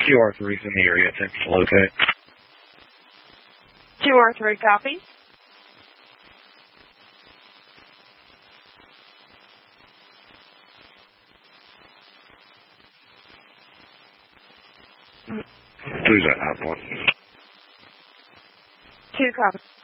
QR3's in the area. Attempts to locate. QR3, copy. Who's that? 9-1. 2, copy.